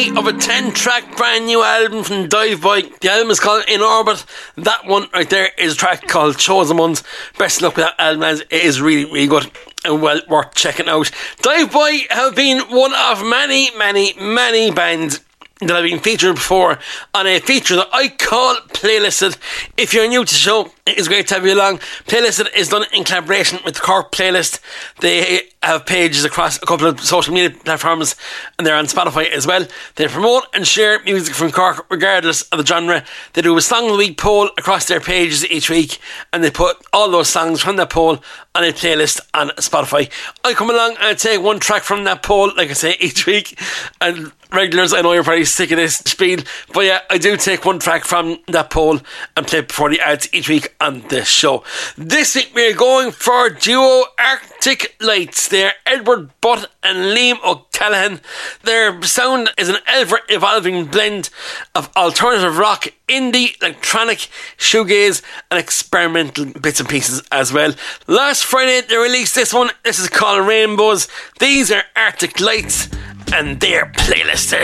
copy of a 10-track brand new album from Dive Boy. The album is called In Orbit. That one right there is a track called Chosen Ones. Best of luck with that album, as it is really, really good and well worth checking out. Dive Boy have been one of many bands that have been featured before on a feature that I call Playlisted. If you're new to the show, it's great to have you along. Playlisted is done in collaboration with the Cork Playlist. They have pages across a couple of social media platforms, and they're on Spotify as well. They promote and share music from Cork regardless of the genre. They do a Song of the Week poll across their pages each week, and they put all those songs from that poll on a playlist on Spotify. I come along and take one track from that poll, like I say, each week. And regulars, I know you're probably sick of this spiel, but yeah, I do take one track from that poll and play it before the ads each week on this show. This week we're going for duo Arctic Lights. They're Edward Butt and Liam O'Callaghan. Their sound is an ever-evolving blend of alternative rock, indie, electronic, shoegaze and experimental bits and pieces as well. Last Friday they released this one. This is called Rainbows. These are Arctic Lights and they're Playlisted.